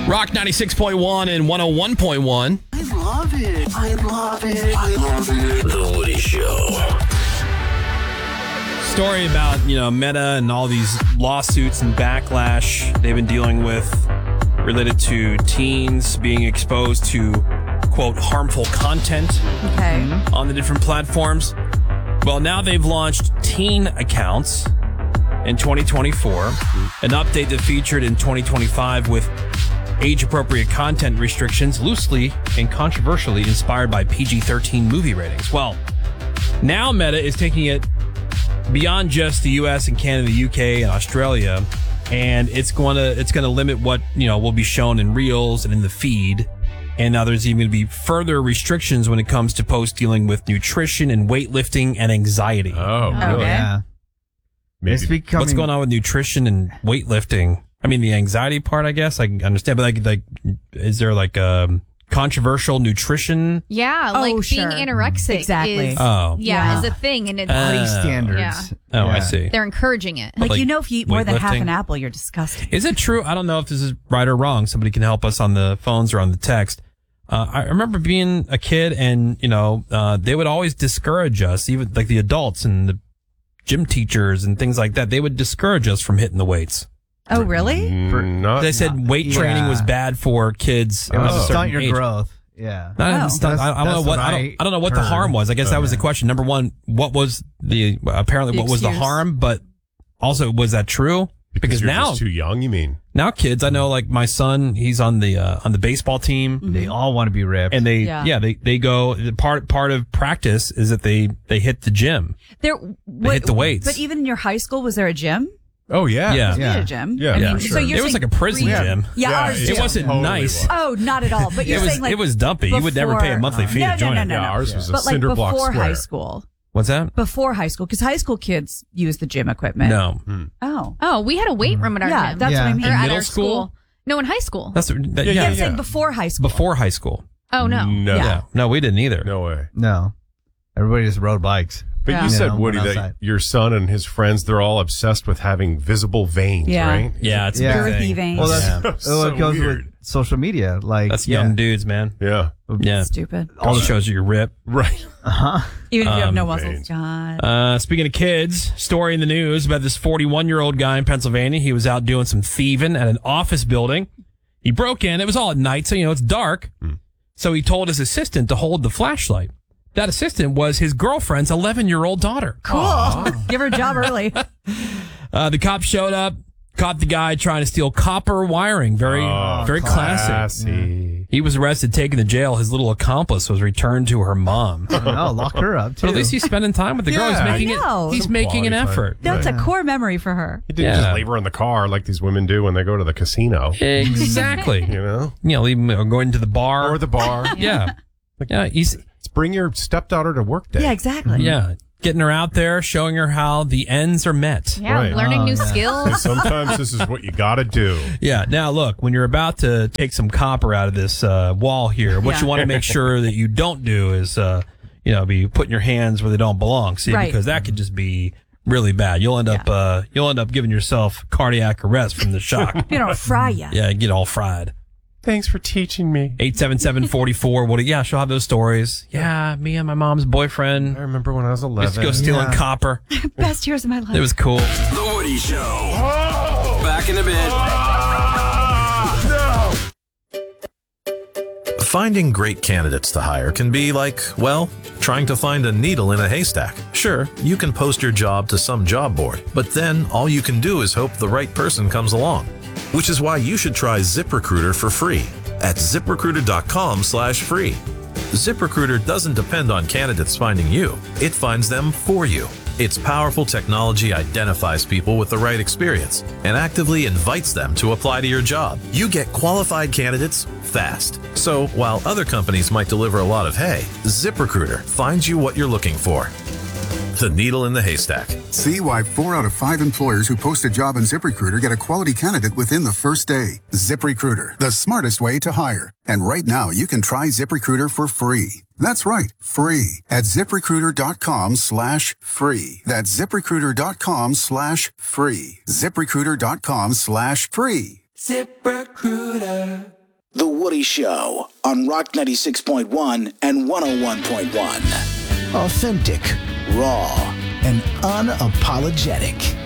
Rock 96.1 and 101.1. I love it. I love it. I love it. The Woody Show. Story about, Meta and all these lawsuits and backlash they've been dealing with related to teens being exposed to, quote, harmful content on the different platforms. Well, now they've launched teen accounts in 2024, an update that featured in 2025 with age-appropriate content restrictions loosely and controversially inspired by PG-13 movie ratings. Well, now Meta is taking it beyond just the U.S. and Canada, the UK, and Australia, and it's going to limit what will be shown in Reels and in the feed. And now there's even going to be further restrictions when it comes to posts dealing with nutrition and weightlifting and anxiety. Oh, really? Okay. Yeah. Maybe. What's going on with nutrition and weightlifting? I mean, the anxiety part, I guess I can understand, but like, is there like controversial nutrition? Yeah, being anorexic is a thing, and it's body standards. Yeah. Oh, I see. They're encouraging it. Like, if you eat more than half weightlifting? an apple, you're disgusting. Is it true? I don't know if this is right or wrong. Somebody can help us on the phones or on the text. I remember being a kid and, they would always discourage us, even like the adults and the gym teachers and things like that. They would discourage us from hitting the weights. Oh, really? They said weight training was bad for kids. It of a was certain stunt your age. growth. Yeah. I don't know what the harm was. I guess that was the question. Number one, what was the harm? But also, was that true? Because you're now just too young, you mean? Now kids, I know, like my son, he's on the baseball team. Mm-hmm. They all want to be ripped, and they go. Part of practice is that they hit the gym. They hit the weights. But even in your high school, was there a gym? Oh yeah, We had a gym. Yeah, I mean, sure. So you're it was like a prison gym. Yeah, ours it wasn't totally nice. Oh, not at all. But you're saying like it was dumpy. You would never pay a monthly fee to join it. No. Ours was a but cinder like block before square. high school. What's that? Before high school, because high school kids use the gym equipment. No. Oh, we had a weight room at our Yeah, gym. that's what I mean. Or In at middle our school? No, in high school. That's I'm saying before high school. Before high school. Oh no. No, we didn't either. No way. No. Everybody just rode bikes. But you said, Woody, that your son and his friends, they're all obsessed with having visible veins, right? Yeah, it's a big thing. veins. Well, that's So it goes weird. with social media. Like That's young dudes, man. Yeah. Yeah. Stupid. All the shows you rip. Right. Even if you have no veins. muscles, John. Speaking of kids, story in the news about this 41-year-old guy in Pennsylvania. He was out doing some thieving at an office building. He broke in. It was all at night, so, it's dark. So he told his assistant to hold the flashlight. That assistant was his girlfriend's 11-year-old daughter. Cool. Give her a job early. The cops showed up, caught the guy trying to steal copper wiring. Very classic. Classy. He was arrested, taken to jail. His little accomplice was returned to her mom. No, lock her up too. But at least he's spending time with the girl. Yeah, He's making an quality time. effort. That's a core memory for her. He didn't just leave her in the car like these women do when they go to the casino. Exactly. Leave them or going to the bar. Or the bar. Yeah. Let's bring your stepdaughter to work day. Yeah, exactly. Yeah. Getting her out there, showing her how the ends are met. Yeah, Right. learning new skills. And sometimes this is what you got to do. Yeah. Now, look, when you're about to take some copper out of this wall here, what you want to make sure that you don't do is, be putting your hands where they don't belong. See, Right. because that could just be really bad. You'll end up giving yourself cardiac arrest from the shock. You don't fry ya. Yeah, get all fried. Thanks for teaching me. 877-44. Woody. Yeah, she'll have those stories. Yeah, me and my mom's boyfriend I remember when I was 11. used to go stealing copper. Best years of my life. It was cool. The Woody Show. Back in a bit. Finding great candidates to hire can be like, well, trying to find a needle in a haystack. Sure, you can post your job to some job board, but then all you can do is hope the right person comes along. Which is why you should try ZipRecruiter for free at ZipRecruiter.com/free. ZipRecruiter doesn't depend on candidates finding you. It finds them for you. Its powerful technology identifies people with the right experience and actively invites them to apply to your job. You get qualified candidates fast. So while other companies might deliver a lot of hay, ZipRecruiter finds you what you're looking for. The needle in the haystack. See why 4 out of 5 employers who post a job on ZipRecruiter get a quality candidate within the first day. ZipRecruiter, the smartest way to hire. And right now, you can try ZipRecruiter for free. That's right, free at ZipRecruiter.com/free. That's ZipRecruiter.com/free. ZipRecruiter.com/free. ZipRecruiter. The Woody Show on Rock 96.1 and 101.1. Authentic, raw, and unapologetic.